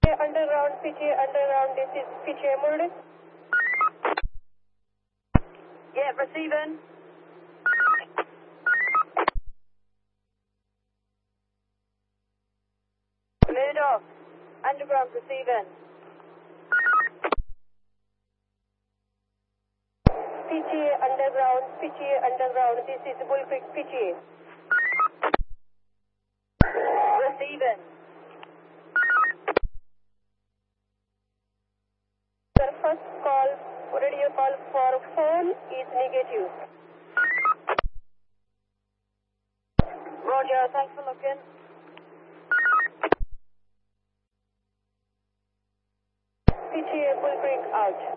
Underground, this is PTA Murray. Yeah, receiving. Murdoch, underground receiving. PTA Underground, this is Bull Creek PTA. Receiving. Sir, first call, radio call for phone is negative. Roger, thanks for looking. PTA Bull Creek out.